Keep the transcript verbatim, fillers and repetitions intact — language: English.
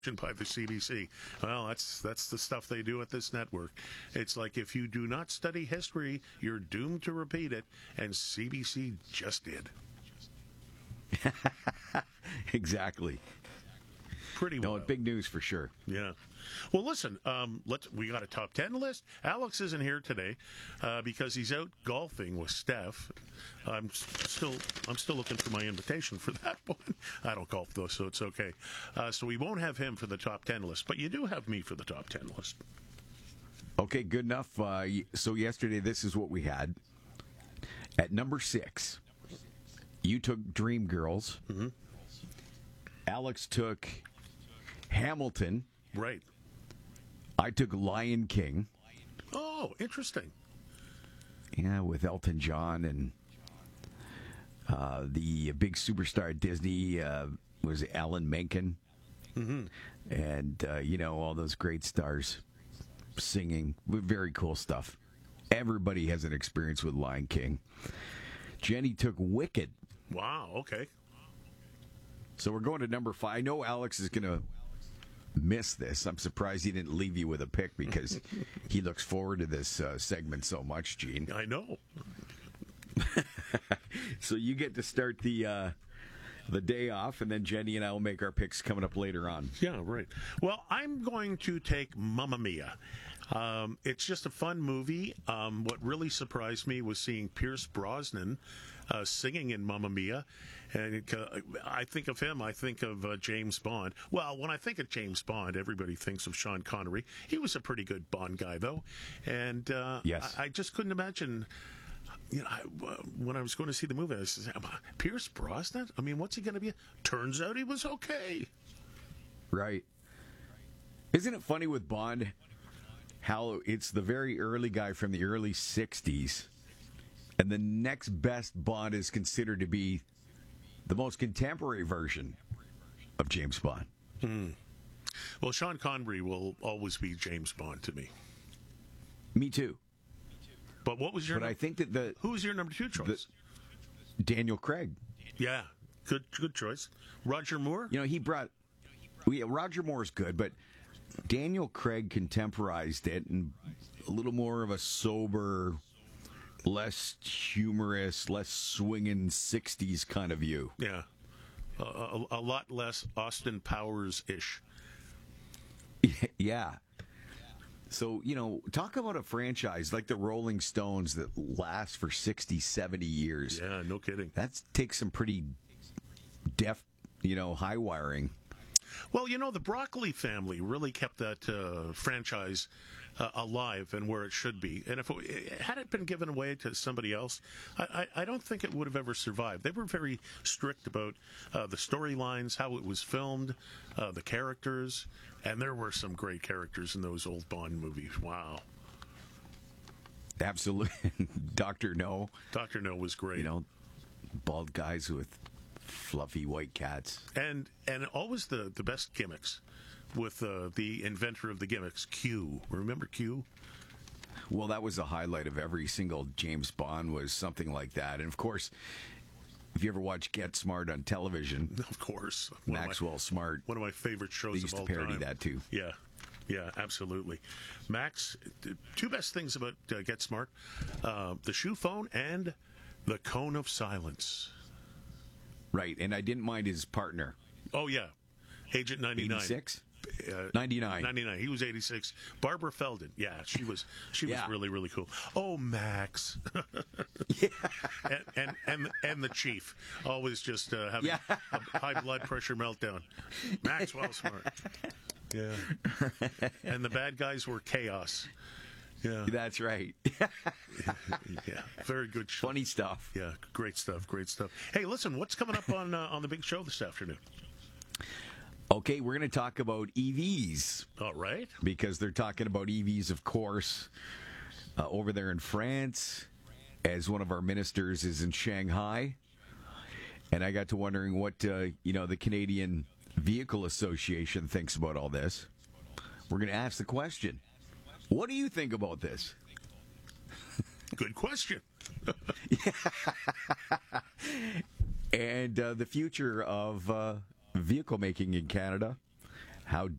by the C B C. Well, that's that's the stuff they do at this network. It's like if you do not study history, you're doomed to repeat it, and C B C just did. Exactly. Pretty well. No, big news for sure. Yeah. Well, listen, um, let's. We got a top ten list. Alex isn't here today uh, because he's out golfing with Steph. I'm still, I'm still looking for my invitation for that one. I don't golf though, so it's okay. Uh, so we won't have him for the top ten list, but you do have me for the top ten list. Okay, good enough. Uh, so yesterday, this is what we had. At number six, you took Dreamgirls. Mm-hmm. Alex took Hamilton. Right. I took Lion King. Oh, interesting. Yeah, with Elton John and uh, the big superstar at Disney uh, was Alan Menken. Mm-hmm. And, uh, you know, all those great stars singing. Very cool stuff. Everybody has an experience with Lion King. Jenny took Wicked. Wow, okay. So we're going to number five. I know Alex is going to miss this. I'm surprised he didn't leave you with a pick because he looks forward to this uh, segment so much, Gene. I know. So you get to start the uh, the day off, and then Jenny and I will make our picks coming up later on. Yeah, right. Well, I'm going to take Mamma Mia. Um, it's just a fun movie. Um, what really surprised me was seeing Pierce Brosnan uh, singing in Mamma Mia. And it, uh, I think of him, I think of uh, James Bond. Well, when I think of James Bond, everybody thinks of Sean Connery. He was a pretty good Bond guy, though. And uh, yes. I, I just couldn't imagine... You know, I, uh, when I was going to see the movie, I said, Pierce Brosnan? I mean, what's he going to be? Turns out he was okay. Right. Isn't it funny with Bond how it's the very early guy from the early sixties, and the next best Bond is considered to be the most contemporary version of James Bond? Hmm. Well, Sean Connery will always be James Bond to me. Me too. But what was your? But num- I think that the who was your number two choice? The, Daniel Craig. Yeah, good, good choice. Roger Moore. You know, he brought. Well, yeah, Roger Moore's good, but Daniel Craig contemporized it and a little more of a sober, less humorous, less swinging sixties kind of view. Yeah, uh, a, a lot less Austin Powers ish. Yeah. So, you know, talk about a franchise like the Rolling Stones that lasts for sixty, seventy years. Yeah, no kidding. That takes some pretty deft, you know, high wiring. Well, you know, the Broccoli family really kept that uh, franchise uh, alive and where it should be. And if it, had it been given away to somebody else, I, I, I don't think it would have ever survived. They were very strict about uh, the storylines, how it was filmed, uh, the characters, and there were some great characters in those old Bond movies. Wow. Absolutely. Doctor No. Doctor No was great. You know, bald guys with fluffy white cats. And and always the, the best gimmicks with uh, the inventor of the gimmicks, Q. Remember Q? Well, that was the highlight of every single James Bond was something like that. And, of course, if you ever watch Get Smart on television, of course, one Maxwell my, Smart, one of my favorite shows they used of all to parody time. that too. Yeah, yeah, absolutely. Max, two best things about uh, Get Smart: uh, the shoe phone and the cone of silence. Right, and I didn't mind his partner. Oh yeah, Agent ninety-nine. eighty-six? Uh, ninety-nine. ninety-nine. He was eighty-six. Barbara Feldon. Yeah, she was. She yeah. was really, really cool. Oh, Max. yeah. And, and and and the chief always just uh, having yeah. a high blood pressure meltdown. Maxwell Smart. Yeah. And the bad guys were chaos. Yeah. That's right. Yeah. Very good show. Funny stuff. Yeah. Great stuff. Great stuff. Hey, listen. What's coming up on uh, on the big show this afternoon? Okay, we're going to talk about E Vs. All right. Because they're talking about E Vs, of course, uh, over there in France, as one of our ministers is in Shanghai. And I got to wondering what, uh, you know, the Canadian Vehicle Association thinks about all this. We're going to ask the question, what do you think about this? Good question. And uh, the future of uh, vehicle making in Canada. How